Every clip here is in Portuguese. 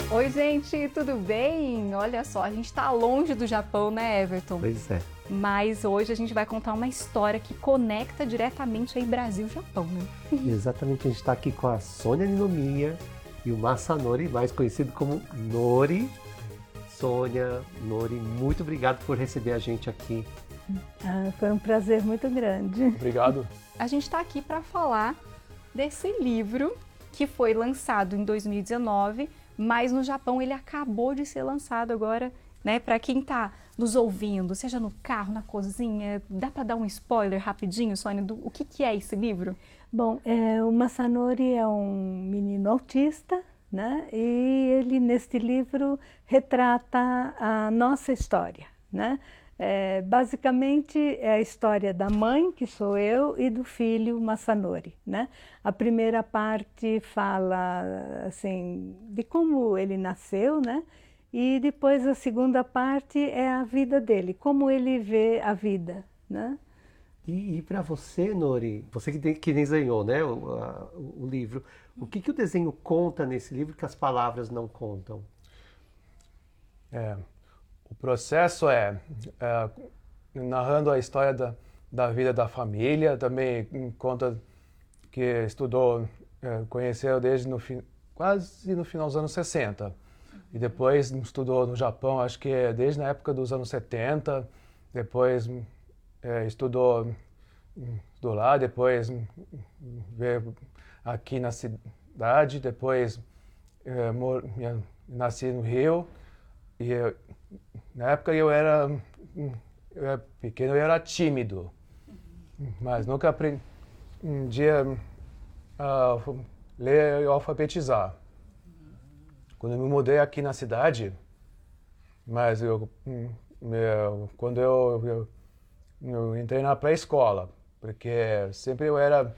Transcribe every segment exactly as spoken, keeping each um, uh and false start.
Oi, gente, tudo bem? Olha só, a gente está longe do Japão, né, Everton? Pois é. Mas hoje a gente vai contar uma história que conecta diretamente aí Brasil e Japão, né? Exatamente, a gente está aqui com a Sônia Ninomiya e o Masanori, mais conhecido como Nori. Sônia, Nori, muito obrigado por receber a gente aqui. Ah, foi um prazer muito grande. Obrigado. A gente está aqui para falar desse livro que foi lançado em dois mil e dezenove, mas no Japão ele acabou de ser lançado agora, né? Para quem está nos ouvindo, seja no carro, na cozinha, dá para dar um spoiler rapidinho, Sônia, do o que, que é esse livro? Bom, é, o Masanori é um menino autista, né? E ele, neste livro, retrata a nossa história, né? É, basicamente é a história da mãe, que sou eu, e do filho Masanori, né? A primeira parte fala assim de como ele nasceu, né? E depois a segunda parte é a vida dele, como ele vê a vida, né? E, e para você, Nori, você que, tem, que desenhou, né, o, a, o livro, o que, que o desenho conta nesse livro que as palavras não contam? É, o processo é, é narrando a história da, da vida da família, também conta que estudou, é, conheceu desde no fim, quase no final dos anos sessenta. E depois estudou no Japão, acho que desde a época dos anos setenta, depois é, estudou, estudou lá, depois veio aqui na cidade, depois é, mor, nasci no Rio. E eu, na época eu era, eu era pequeno, eu era tímido, mas nunca aprendi um dia a ler e alfabetizar. Quando eu me mudei aqui na cidade, mas eu, eu quando eu, eu, eu entrei na pré-escola, porque sempre eu era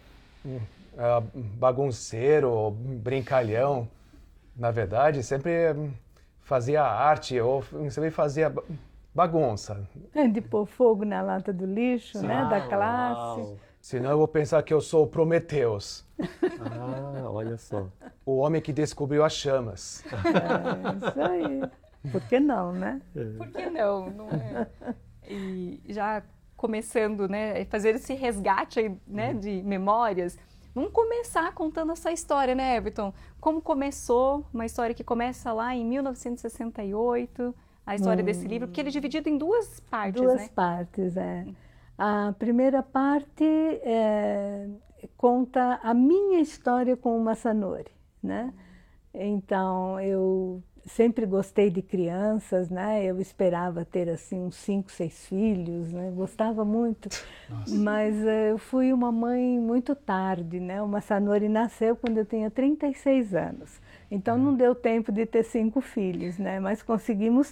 bagunceiro, brincalhão, na verdade, sempre fazia arte ou sempre fazia bagunça. É de pôr fogo na lata do lixo, Sim. né, Ah, da classe. uau. Senão eu vou pensar que eu sou o Prometeus. Ah, olha só. O homem que descobriu as chamas. É isso aí. Por que não, né? Por que não? Não é? E já começando, né, fazer esse resgate aí, né, de memórias, vamos começar contando essa história, né, Everton? Como começou, uma história que começa lá em mil novecentos e sessenta e oito, a história hum. desse livro, porque ele é dividido em duas partes, duas né? Duas partes, é. A primeira parte é, conta a minha história com o Masanori, né? Então, eu sempre gostei de crianças, né? Eu esperava ter, assim, uns cinco, seis filhos, né? Gostava muito. Nossa. Mas eu fui uma mãe muito tarde, né? O Masanori nasceu quando eu tinha trinta e seis anos. Então, não deu tempo de ter cinco filhos, né? Mas conseguimos